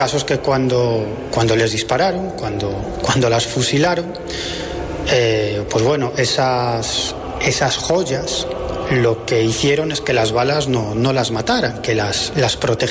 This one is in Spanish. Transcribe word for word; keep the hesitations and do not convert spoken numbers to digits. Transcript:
Casos que cuando, cuando les dispararon, cuando, cuando las fusilaron, eh, pues bueno, esas, esas joyas lo que hicieron es que las balas no, no las mataran, que las, las protegieran.